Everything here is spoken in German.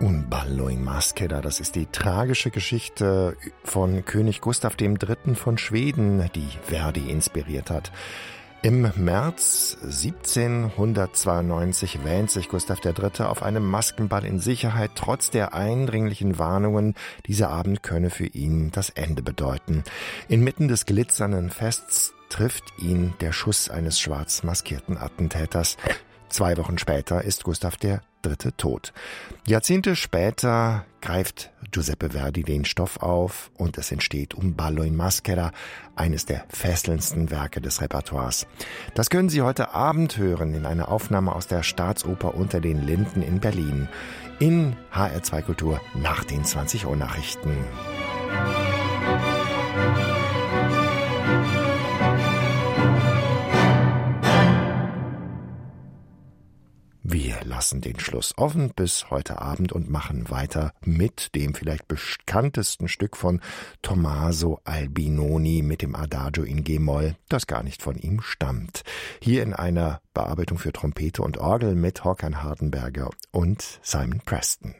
Un ballo in maschera, das ist die tragische Geschichte von König Gustav III. Von Schweden, die Verdi inspiriert hat. Im März 1792 wähnt sich Gustav III. Auf einem Maskenball in Sicherheit, trotz der eindringlichen Warnungen, dieser Abend könne für ihn das Ende bedeuten. Inmitten des glitzernden Fests trifft ihn der Schuss eines schwarz maskierten Attentäters. 2 Wochen später ist Gustav III. Tot. Jahrzehnte später greift Giuseppe Verdi den Stoff auf und es entsteht Un ballo in maschera, eines der fesselndsten Werke des Repertoires. Das können Sie heute Abend hören in einer Aufnahme aus der Staatsoper Unter den Linden in Berlin in HR2 Kultur nach den 20 Uhr Nachrichten. Wir lassen den Schluss offen bis heute Abend und machen weiter mit dem vielleicht bekanntesten Stück von Tommaso Albinoni mit dem Adagio in G-Moll, das gar nicht von ihm stammt. Hier in einer Bearbeitung für Trompete und Orgel mit Håkan Hardenberger und Simon Preston.